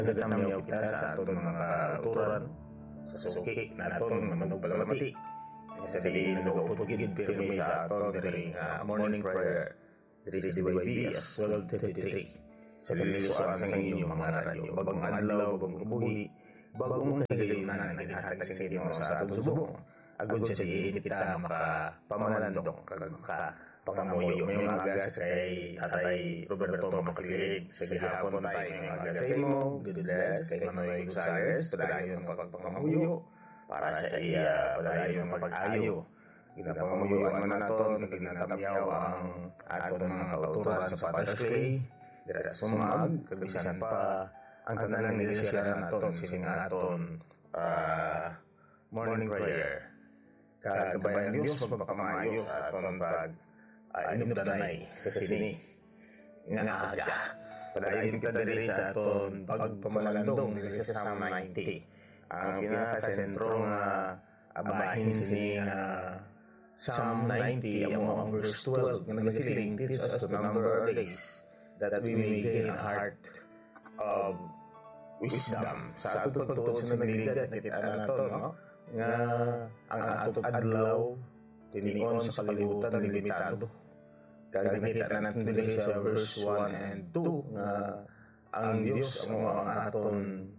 Nagdamyaw kita sa aton mga turan sa suki na aton manugpalamati sa dili nagupod gid pirmi sa aton diri nga morning prayer diri sa DYB as 12:33 sa lilisuan sa inyong mga radyo bagong adlaw bagong kabuhi bagong kagalingan na naghatag sa inyo sa aton subong agud sa diin kita makapamalandong kag pangamuyo may mga agas kay Tatay Roberto Makasilig sa gihapon tayo may mga agas sa imo good bless kay Manoy Gonzales padayon pagpangamuyo para sa iya padayon pag-ayo ginapamuyuan man naton ginatambyaw ang aton mga kauturan sa Father's Day dira sa sumag kabisan pa ang tanan ng iglesia naton sing aton morning prayer kagabayan Dios magpakamayo sa aton pag inumdanay sa sini nga aga padayon kita diri sa aton pagpamalandong diri sa Psalm 90 ang pinakasentro nga abahin sini Psalm 90 ang verse 12 nga nagasiling teach us to number our days that we may gain a heart of wisdom sa aton pagtuo sa nagliligad kita naton no nga ang aton adlaw tinion sa kalibutan limitado. Kagakita na natin dili sa verse 1 and 2 nga ang Diyos ang aton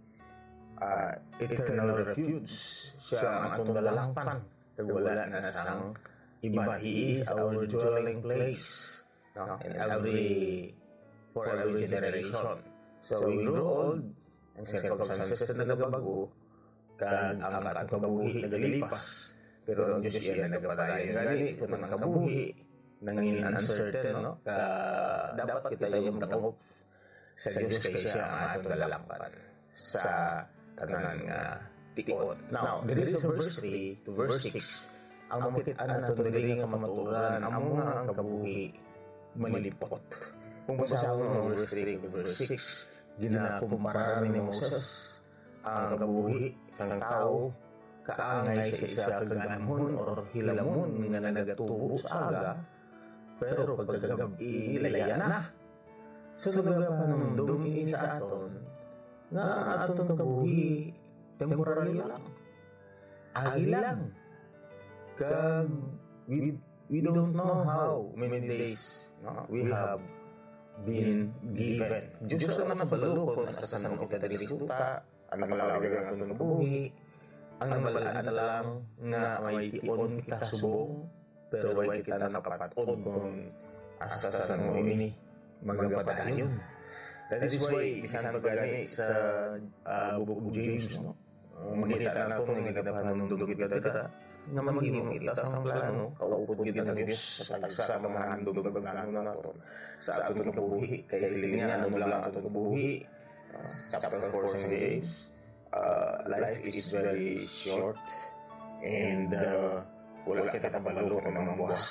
eternal refuge. Siya ang aton lalangpan. Kag wala na sang iba. He is our dwelling place. No? For every generation. So we grow old, ang circumstances na nagabago, kag ang atong kabuhi nagalipas. Pero ang Diyos yan nagpadayon gani kung ang kabuhi nangin uncertain no dapat kita yung dangop sa Diyos kay siya ang atong lalangpan sa tanan nga tion. Now there is a verse 3 to verse 6 ang makita nato diri nga kamaturan amo nga ang kabuhi malipot. Kung basahon ang verse 3 to verse 6 ginakumpara ni Moses ang kabuhi sang tao kaangay sa isa kaganamon or hilamon nga nagatubo sa aga pero pagkagabi ilaya na so nagapanumdum ini sa aton nga aton kabuhi temporary lang agi lang kag we don't know how many days we have been given. Diyos lang nabalo kung nasa sanong kita diri suta ang namalagay ang aton kabuhi. Ang namalaan na lang nga may tion kita subong pero way kita nakapatod kung hasta sa mo ini magpadayon. That is why bisan pagani sa bubog James no. Makita nato nga nagadapanundog kita dada nga maghimong kita sa plano kaupod kita ng Dios sa tagsa mga handog bagano nato sa aton kabuhi kay siling nga ano lang aton kabuhi chapter 4 sa James. Life is very short and wala kita kabalo ng mga buwas.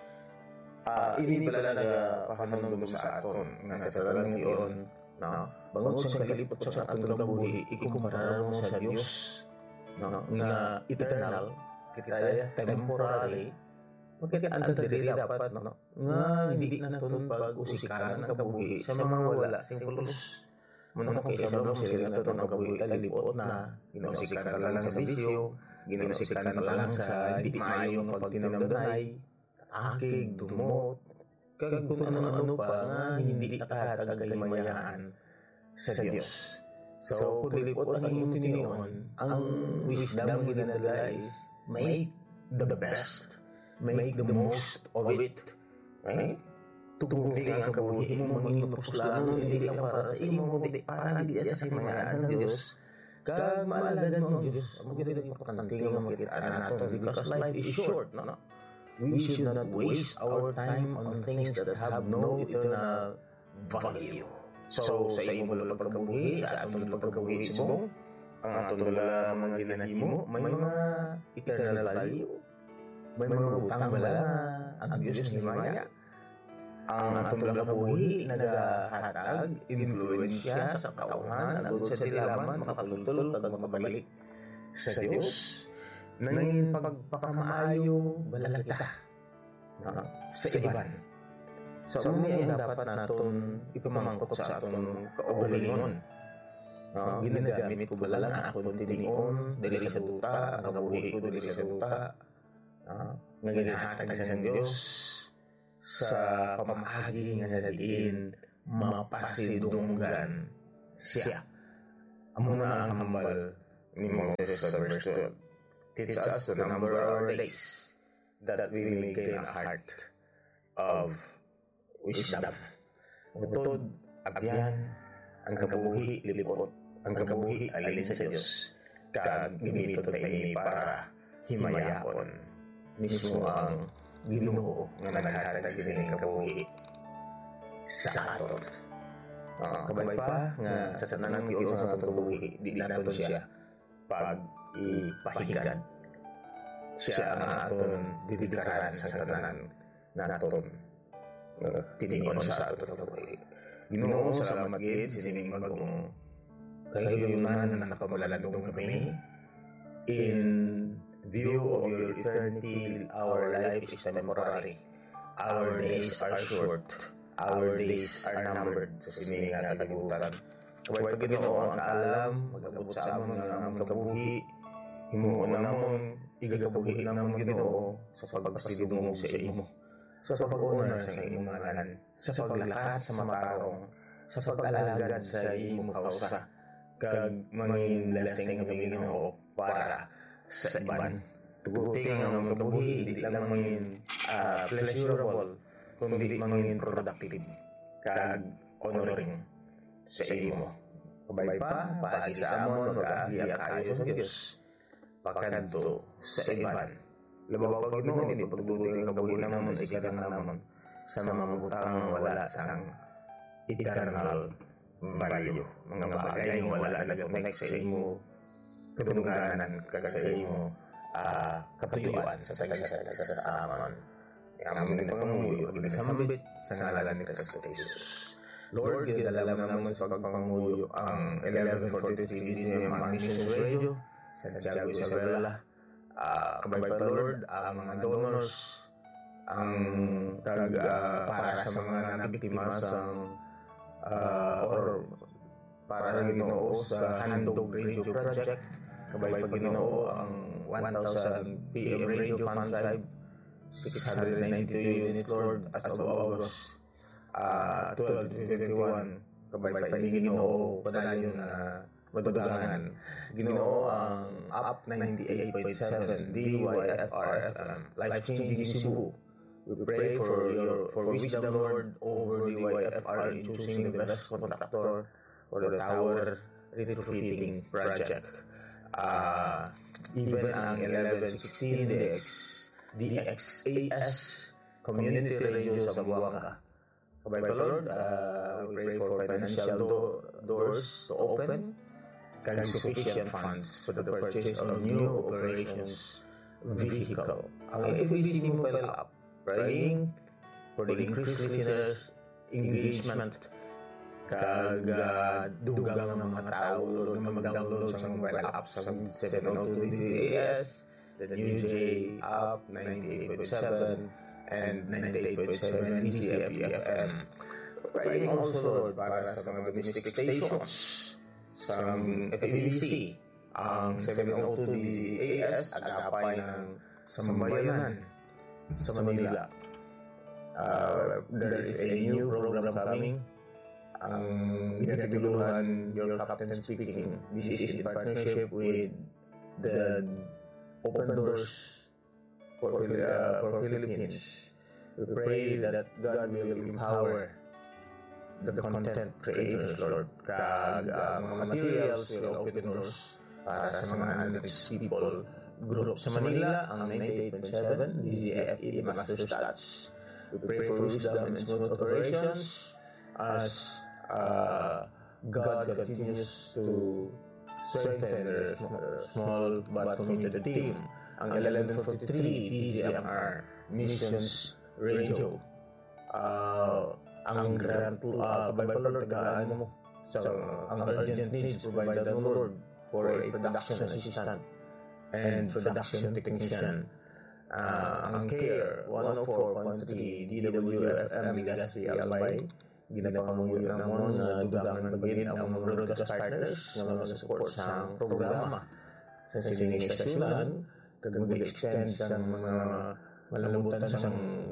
Ini pala nagapahanundom sa aton nga sa talang tion na bangod sa kalipot sa aton kabuhi ikumpara mo sa Dios nga eternal kita temporary makita ang diri dapat no nga hindi na naton pag-usikan ang kabuhi sa mga wala sing pulos. Muna kung isa mo sila na ito nagkabuhi kalipot na ginusikan na lang sa bisyo, ginusikan na lang sa di maayong pagtinamdanay, akig, dumot, kag kung ano-ano pa nga hindi nakatagaymayaan sa Diyos. So, kung lipot ang iyong tiniyon, ang wisdom ginadala is make the best, make the most of it. Right? Tugtugin ang kabuhi mo maging puslano hindi lang para sa imo kundi para di sa kinayaan ng Diyos kag maalagan mo ang Diyos mo gid importante nga makita nato because life is short no we should not waste our time on things that have no eternal value. So sa imo pagkabuhi sa atong pagkabuhi subong ang atong mga ginahimo may mga eternal value may mga utang bala ang Diyos ni Maya ang atong kabuhi nagahatag influensya sa kauhan agud sa dilaman makatultol kag makabalik sa Dios nangin pagpakamaayo bala kita sa iban. So ano ang dapat naton ipamangkot sa aton kaugalingon Ginagamit ko ba lang ako tinion dali sa duta, ang kabuhi ko dali sa duta, nga ginahatag sa Diyos sa pamahagi nga sa diin mapasidunggan siya. Amo na ang hambal ni Moses sa verse 12. Teach us to number our days, that we may gain a heart of wisdom. Utod, abyan, ang kabuhi lipot, ang kabuhi alin sa Diyos, kag gimiton tayo ini para himayakon mismo ang Ginoo nga naghatag sining kabuhi sa aton. Kabay pa nga sa tanang tiyon sa aton kabuhi, di naton siya pag ipahigad. Siya ang aton didikaran sa tanan naton tinion sa aton kabuhi. Ginoo, salamat gid sining bagong kayunan na nakapamalandong kami. In view of your eternity, our life is temporary. Our days are short. Our days are numbered sa sining nga kalibutan. Kabay pa Ginoo ang kaalam, mag-abot sa amon nga among kabuhi. Himuon namon igagabuhi namon Ginoo sa pagpasidungog sa imo, sa pag-honor sa imong ngalan, sa paglakat sa matarong, sa pag-alagad sa imong kausa, kag mangin lasing kami Ginoo para sa iban. Tuguting ang among kabuhi, di lang mangin pleasurable, kundi mangin productive, kag honoring sa imo. Kabay pa, paagi sa amon, mag-aagiya kayo sa Diyos, pagkanto sa iban. Labaw pag Ginoo, hindi pagduduting ang kabuhi namon sa ikarang namon sa mga butang wala sang eternal value. Mga bagay nga wala nag-connect sa imo kadungganan, kag sa imo katuyuan sa tagsa sa amon. Amon din pangamuyo, ginasambit sa ngalan ni Kristo Jesus. Lord, gidala naman sa pagpangamuyo ang 1143 DZMR Missions Radio, Santiago Isabela, kabay pa Lord, ang mga donors, ang para sa mga nabiktima sa or para Ginoo sa Handog Radio Project, kabay pa Ginoo ang 1,000 PM Radio Fund Drive, 692 units Lord as of August 12-21, kabay pa Ginoo padayon na madugangan Ginoo ang Up 98.7 DYFR FM, life-changing Cebu. We pray for wisdom, Lord, over DYFR in choosing the best contractor for the tower retrofitting project. Even ang 1116 DXAS Community Radio sa Buanga. Kabay pa Lord, we pray for financial doors to open, kag sufficient funds for the purchase of new operations vehicle. Ang FABC Mobile App, praying for the increased listeners engagement, kag dugang ng mga tao Lord na mag-download sa mobile app sa 702 DZAS, the new J App 98.7 and 98.7 DZFE-FM. Praying also Lord para sa mga domestic stations sa FABC, ang 702 DZAS, agapay ng sambayanan sa Manila. There is a new program coming, ang ginatuluhan Your Captain Speaking. This is in partnership with the Open Doors for Philippines. We pray that God will empower the content creators, Lord, kag mga materials will open doors para sa mga analytics people group sa Manila, ang 98.7 DZFE Master Stats. We pray for wisdom and smooth operations as God continues to strengthen their small but committed team. Ang 1143 DZMR Missions Radio, ang grant kabay pa Lord, tagaan mo sa ang urgent needs provided mo Lord for a production assistant and production technician. Ang CARE 104.3 DWFM Legazpi Albay ginapanguyo namon nga dugangan bagid ang mga broadcast partners nga mga support sa programa sa sining istasyonan kag mag-extend sa mga malamutan sa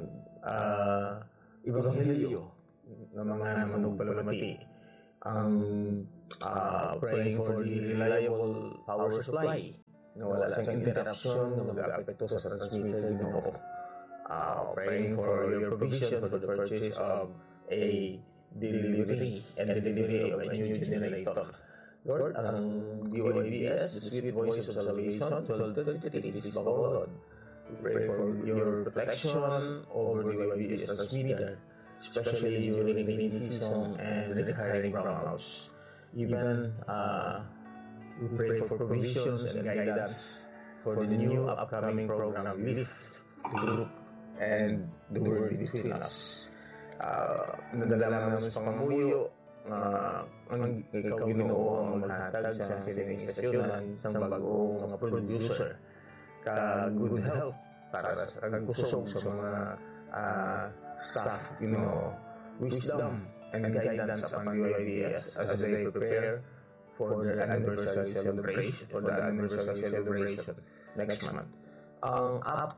ebanghelyo nga mga manog palamati ang praying for the reliable power supply nga wala sa interruption nga mag-apekto sa transmitter Ginoo. Praying for your provision for the purchase of a delivery of a new generator. Lord, ang DYBS, the Sweet Voice of Salvation, 1233, this Bacolod. We pray for your protection over DYBS transmitter, especially during the rainy season and recurring brownouts. Even, we pray for provisions and guidance for the new upcoming program, Lift Group and the Word Between Us. Nadala naman sa pangamuyo ang ikaw Ginoo ang maghatag sa sining istasyonan sa bagong mga producer ka good health para sa kagkusog sa mga staff Ginoo, wisdom and guidance upon UIBS as they prepare for their anniversary celebration next month. Ang app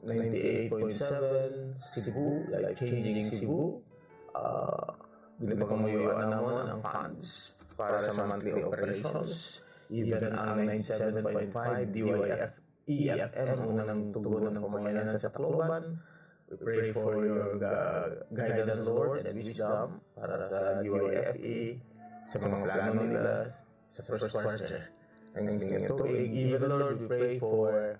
98.7 Cebu, Life-Changing Cebu, ginapanguyuan naman ang funds para sa monthly operations. Even ang 97.5 EFM, unang tugon ng pamayanan sa Tacloban. We pray for your guidance, Lord, and wisdom para sa UIFE, sa mga plano nila sa first quarter. Ang tuig, even Lord, we pray for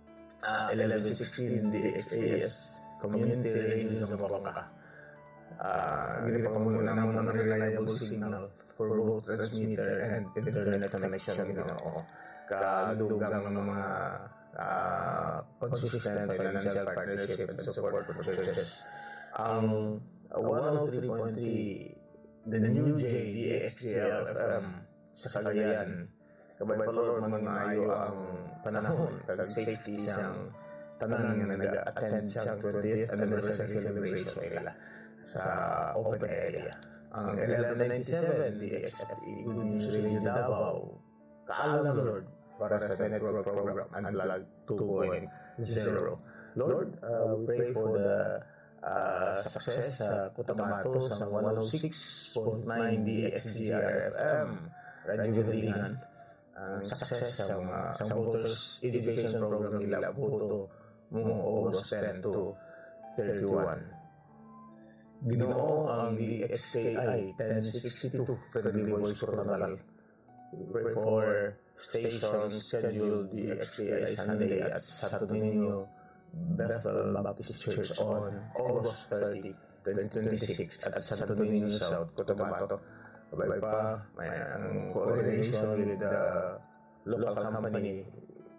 1116 DXAS Community Radio sa Mabangka. Ginapanguyuan naman ang reliable signal for both transmitter and internet connection Ginoo. Kadugang ng mga consistent financial partnership and support for churches. Ang 103.3 the new JDXGL FM sa Cagayan, kabay pa Lord maayo ang panahon kag safety sang tanan nga nag-attend sa 20th anniversary celebration nila sa open area. Ang 1197 DXFE Good News Radio Davao, kaalam Lord para sa network program Unplugged 2.0. Lord, we pray for the success sa Cotabato sa 106.9 DXGR-FM Radyo Galingan. Ang success sa voters education program nila Boto mo August 10 to 31. Ginoo ang DXKI 1062 Friendly Voice Portal. We pray for station scheduled DXKI Sunday at Santo Niño Bethel Baptist Church on August 30, 2026 at Santo Niño South, Cotabato. Kabay pa, may ang coordination with the local company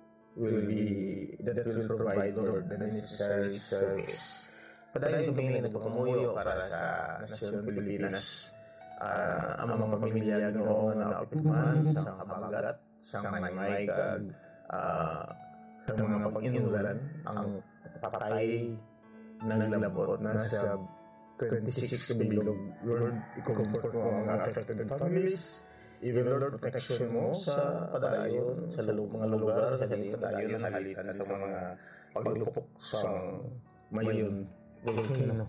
that will provide Lord the necessary service. Padayon kami nagpakamuyo para sa Nasyon Pilipinas. Ang mga pamilya Ginoo nga naapektuhan sa kabagat, sa may kag sa mga pag-inulan, ang patay naglabot na sa 26 bilog. Lord, i-comfort mo ang affected families. Even Lord, protection mo sa padayon, sa mga lugar, sa padayon na halitan sa mga paglupok sa mayon volcano.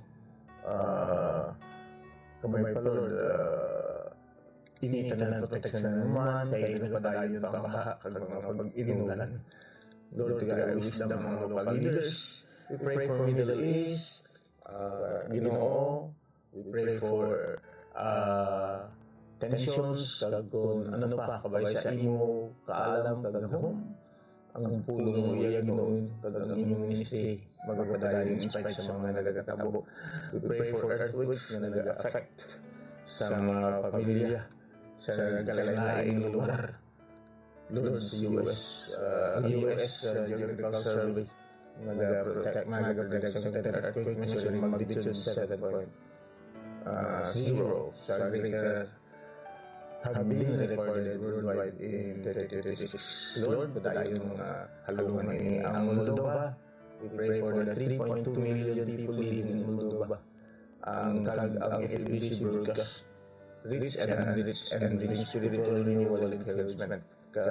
Kabay pa Lord, initan na protection naman, kaya nagpadayon ang baha, kag mga pag-inulan. Lord, kaya wisdom ang local leaders. We pray for Middle East, Ginoo. We pray for tensions, kag kung ano pa, kabay sa imo, kaalam, kagahom. Ang pulong mo iya Ginoo, kag ang inyong ministry, magpadayon in spite sa mga nagagatabo. We pray for earthquakes na nag-affect sa mga pamilya, sa kalain-laing lugar. Lord, sa US Geographical Survey, mag-protect sa earthquake measuring magnitude 7.0 sa Richter have been recorded worldwide in 2026. Lord, padayon mga halungan ini ang Moldova. We pray for the 3.2 million people living in Moldova. ang FEBC broadcast rich and spiritual renewal encouragement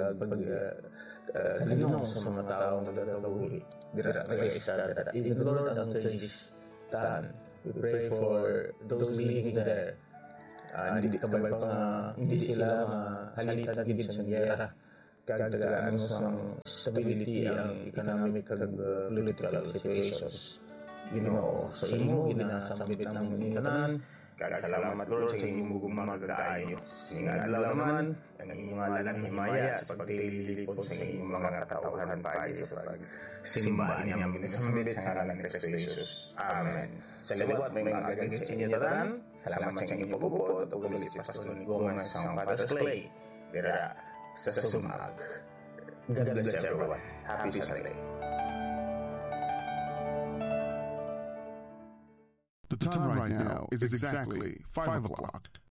kalinaw sa mga taong nagkakabuhi. Dira nag-start. In the Lord ang encourages taan. We pray for those living there. Hindi kabay pa nga, hindi sila halitan gid sa niyara. Kagdagaan mo sa stability ang economic political situations. Ginoo, sa imo ginasambit ng tanan. Salamat Lord sa inyong gumagaayo. Nga adlaw naman, ang inyong ngalan himaya sa pagdililipod sa inyong mga katauhan paagi sa pagsimba niyang ginasambit sa ngalan ni Kristo Jesus. Amen. Sa liwat may mga agagin sa inyo tanan. Salamat sa inyong pagupod at ugali si Pastor Nigoman sa Father's Clay. Dira sa Sumag. God bless everyone. Happy Sunday. The time right now is exactly 5 o'clock.